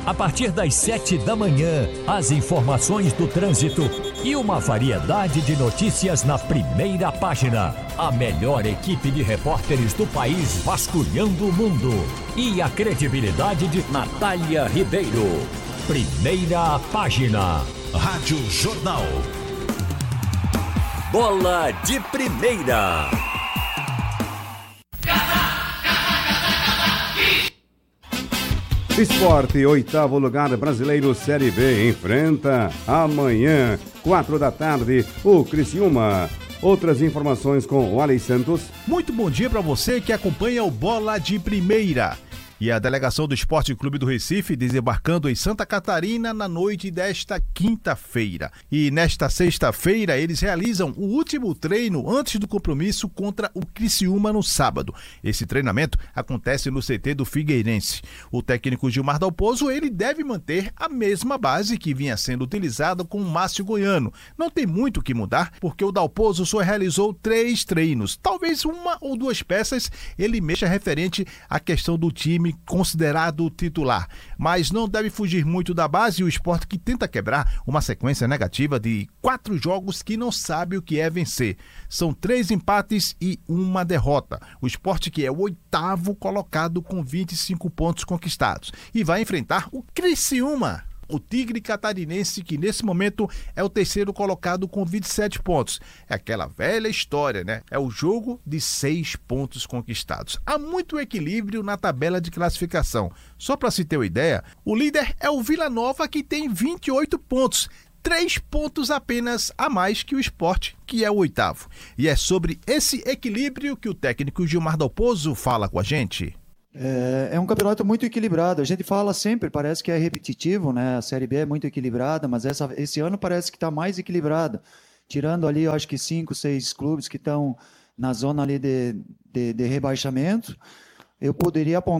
A partir das 7 da manhã, as informações do trânsito e uma variedade de notícias na primeira página. A melhor equipe de repórteres do país vasculhando o mundo. E a credibilidade de Natália Ribeiro. Primeira página. Rádio Jornal. Bola de Primeira. Esporte, 8º lugar brasileiro Série B, enfrenta amanhã, 4 da tarde, o Criciúma. Outras informações com o Alex Santos. Muito bom dia para você que acompanha o Bola de Primeira. E a delegação do Esporte Clube do Recife desembarcando em Santa Catarina na noite desta quinta-feira. E nesta sexta-feira eles realizam o último treino antes do compromisso contra o Criciúma no sábado. Esse treinamento acontece no CT do Figueirense. O técnico Gilmar Dalpozo, ele deve manter a mesma base que vinha sendo utilizada com o Márcio Goiano. Não tem muito o que mudar, porque o Dalpozo só realizou 3 treinos. Talvez uma ou duas peças ele mexa referente à questão do time considerado titular, mas não deve fugir muito da base e o Sport que tenta quebrar uma sequência negativa de 4 jogos que não sabe o que é vencer. São 3 empates e 1 derrota. O Sport que é o 8º colocado com 25 pontos conquistados e vai enfrentar o Criciúma, o Tigre Catarinense, que nesse momento é o 3º colocado com 27 pontos. É aquela velha história, né? É o jogo de 6 pontos conquistados. Há muito equilíbrio na tabela de classificação. Só para se ter uma ideia, o líder é o Vila Nova, que tem 28 pontos. 3 pontos apenas a mais que o Sport, que é o 8º. E é sobre esse equilíbrio que o técnico Gilmar Dalpozo fala com a gente. É um campeonato muito equilibrado. A gente fala sempre, parece que é repetitivo, né? A Série B é muito equilibrada, mas esse ano parece que está mais equilibrada. Tirando ali, eu acho que 5, 6 clubes que estão na zona ali de rebaixamento, eu poderia apontar